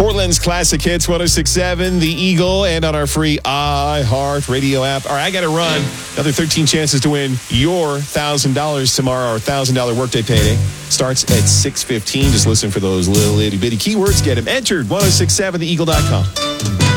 Portland's Classic Hits 106.7, The Eagle, and on our free iHeart Radio app. All right, I got to run. Another 13 chances to win your $1,000 tomorrow. Our $1,000 workday payday starts at 6:15. Just listen for those little itty bitty keywords. Get them entered. 1067theeagle.com.